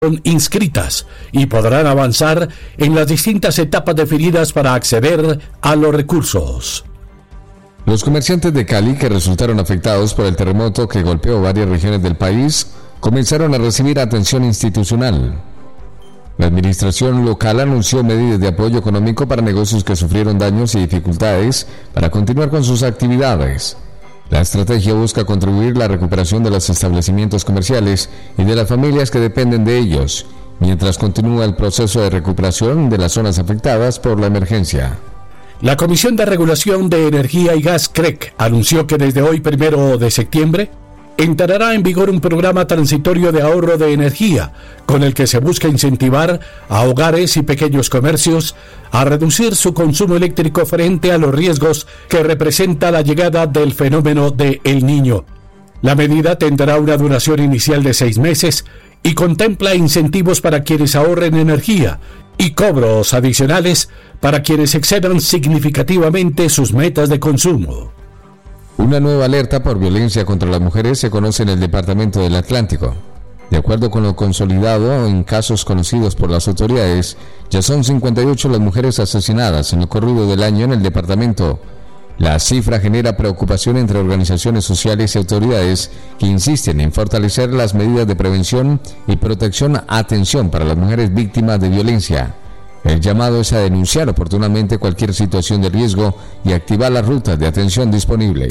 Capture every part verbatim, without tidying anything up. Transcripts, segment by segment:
inscritas y podrán avanzar en las distintas etapas definidas para acceder a los recursos. Los comerciantes de Cali que resultaron afectados por el terremoto que golpeó varias regiones del país comenzaron a recibir atención institucional. La administración local anunció medidas de apoyo económico para negocios que sufrieron daños y dificultades para continuar con sus actividades. La estrategia busca contribuir a la recuperación de los establecimientos comerciales y de las familias que dependen de ellos, mientras continúa el proceso de recuperación de las zonas afectadas por la emergencia. La Comisión de Regulación de Energía y Gas, C R E C, anunció que desde hoy, primero de septiembre, entrará en vigor un programa transitorio de ahorro de energía, con el que se busca incentivar a hogares y pequeños comercios a reducir su consumo eléctrico frente a los riesgos que representa la llegada del fenómeno de El Niño. La medida tendrá una duración inicial de seis meses y contempla incentivos para quienes ahorren energía y cobros adicionales para quienes excedan significativamente sus metas de consumo. Una nueva alerta por violencia contra las mujeres se conoce en el Departamento del Atlántico. De acuerdo con lo consolidado en casos conocidos por las autoridades, ya son cincuenta y ocho las mujeres asesinadas en lo corrido del año en el departamento. La cifra genera preocupación entre organizaciones sociales y autoridades que insisten en fortalecer las medidas de prevención y protección a atención para las mujeres víctimas de violencia. El llamado es a denunciar oportunamente cualquier situación de riesgo y activar las rutas de atención disponibles.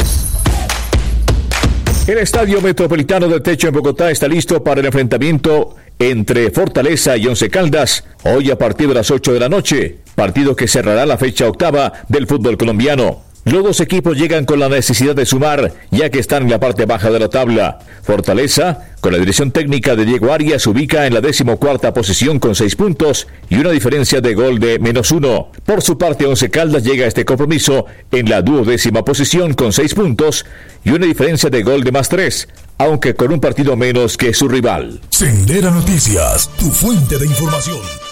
El Estadio Metropolitano del Techo en Bogotá está listo para el enfrentamiento entre Fortaleza y Once Caldas, hoy a partir de las ocho de la noche, partido que cerrará la fecha octava del fútbol colombiano. Los dos equipos llegan con la necesidad de sumar, ya que están en la parte baja de la tabla. Fortaleza, con la dirección técnica de Diego Arias, se ubica en la decimocuarta posición con seis puntos y una diferencia de gol de menos uno. Por su parte, Once Caldas llega a este compromiso en la duodécima posición con seis puntos y una diferencia de gol de más tres, aunque con un partido menos que su rival. Sendera Noticias, tu fuente de información.